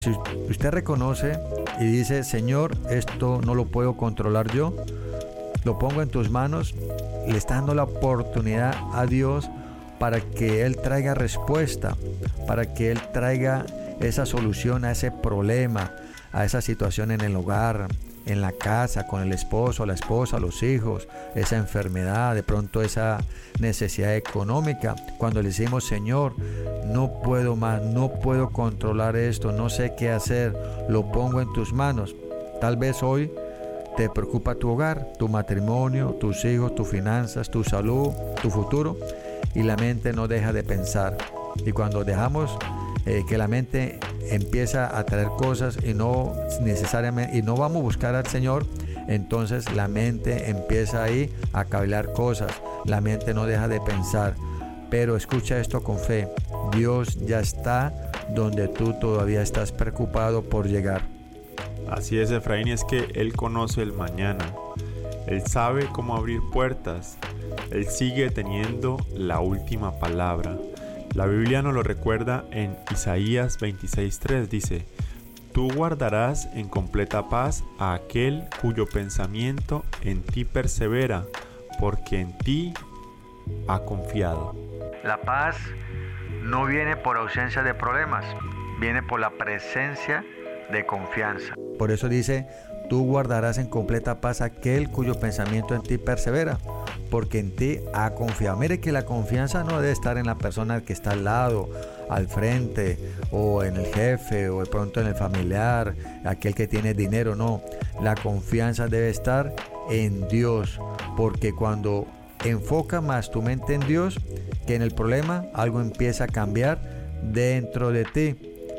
Si usted reconoce y dice, Señor, esto no lo puedo controlar yo, lo pongo en tus manos, le está dando la oportunidad a Dios para que Él traiga respuesta, para que Él traiga esa solución a ese problema, a esa situación en el hogar, en la casa, con el esposo, la esposa, los hijos, esa enfermedad, de pronto esa necesidad económica. Cuando le decimos, Señor, no puedo más, no puedo controlar esto, no sé qué hacer, lo pongo en tus manos. Tal vez hoy te preocupa tu hogar, tu matrimonio, tus hijos, tus finanzas, tu salud, tu futuro, y la mente no deja de pensar. Y cuando dejamos que la mente empieza a traer cosas y no necesariamente, y no vamos a buscar al Señor, entonces la mente empieza ahí a cavilar cosas, la mente no deja de pensar. Pero escucha esto con fe, Dios ya está donde tú todavía estás preocupado por llegar. Así es, Efraín, y es que Él conoce el mañana, Él sabe cómo abrir puertas, Él sigue teniendo la última palabra. La Biblia nos lo recuerda en Isaías 26:3, dice: Tú guardarás en completa paz a aquel cuyo pensamiento en ti persevera, porque en ti ha confiado. La paz no viene por ausencia de problemas, viene por la presencia de confianza. Por eso dice, tú guardarás en completa paz a aquel cuyo pensamiento en ti persevera, porque en ti ha confiado. Mire que la confianza no debe estar en la persona que está al lado, al frente, o en el jefe, o de pronto en el familiar, aquel que tiene dinero, no. La confianza debe estar en Dios, porque cuando enfoca más tu mente en Dios que en el problema, algo empieza a cambiar dentro de ti.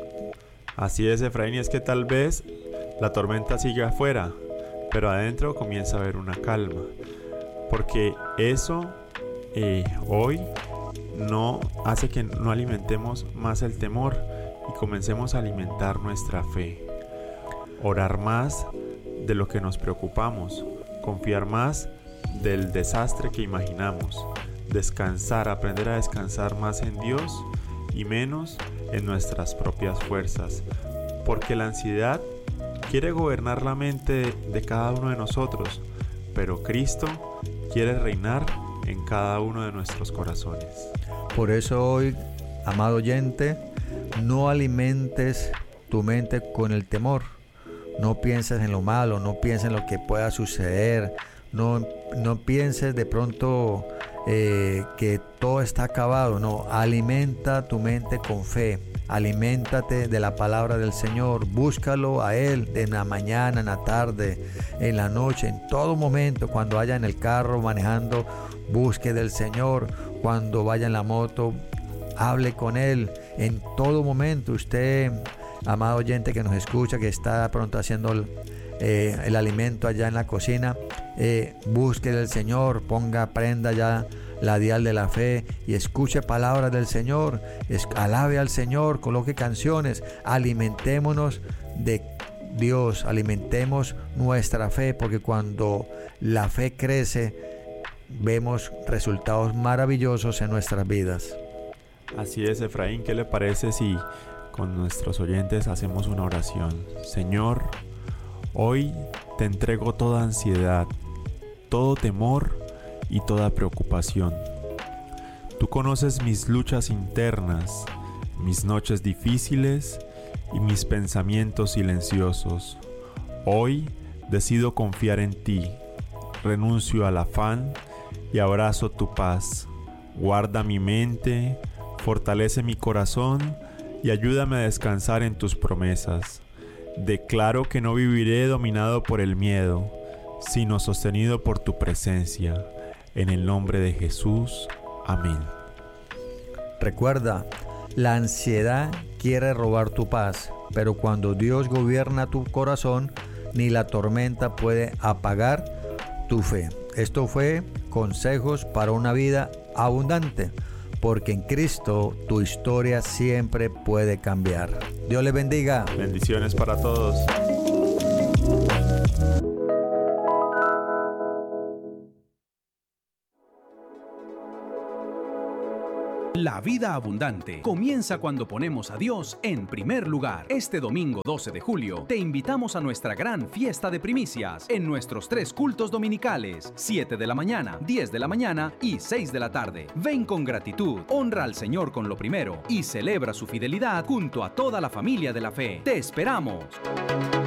Así es, Efraín, y es que tal vez la tormenta sigue afuera, pero adentro comienza a haber una calma, porque eso hoy no hace que no alimentemos más el temor y comencemos a alimentar nuestra fe, orar más de lo que nos preocupamos, confiar más del desastre que imaginamos, descansar, aprender a descansar más en Dios y menos en nuestras propias fuerzas, porque la ansiedad quiere gobernar la mente de cada uno de nosotros, pero Cristo quiere reinar en cada uno de nuestros corazones. Por eso hoy, amado oyente, no alimentes tu mente con el temor. No pienses en lo malo, no pienses en lo que pueda suceder, no pienses de pronto que todo está acabado. No, alimenta tu mente con fe, aliméntate de la palabra del Señor, búscalo a Él en la mañana, en la tarde, en la noche, en todo momento. Cuando vaya en el carro manejando, busque del Señor. Cuando vaya en la moto, hable con Él. En todo momento, usted, amado oyente que nos escucha, que está pronto haciendo el alimento allá en la cocina, busque del Señor, prenda ya la dial de la fe y escuche palabras del Señor, alabe al Señor, coloque canciones, alimentémonos de Dios, alimentemos nuestra fe, porque cuando la fe crece, vemos resultados maravillosos en nuestras vidas. Así es, Efraín, ¿qué le parece si con nuestros oyentes hacemos una oración? Señor, hoy te entrego toda ansiedad, todo temor y toda preocupación. Tú conoces mis luchas internas, mis noches difíciles y mis pensamientos silenciosos. Hoy decido confiar en ti, renuncio al afán y abrazo tu paz. Guarda mi mente, fortalece mi corazón y ayúdame a descansar en tus promesas. Declaro que no viviré dominado por el miedo, sino sostenido por tu presencia. En el nombre de Jesús. Amén. Recuerda, la ansiedad quiere robar tu paz, pero cuando Dios gobierna tu corazón, ni la tormenta puede apagar tu fe. Esto fue Consejos para una vida abundante, porque en Cristo tu historia siempre puede cambiar. Dios les bendiga. Bendiciones para todos. La vida abundante comienza cuando ponemos a Dios en primer lugar. Este domingo 12 de julio te invitamos a nuestra gran fiesta de primicias en nuestros 3 cultos dominicales, 7 de la mañana, 10 de la mañana y 6 de la tarde. Ven con gratitud, honra al Señor con lo primero y celebra su fidelidad junto a toda la familia de la fe. ¡Te esperamos!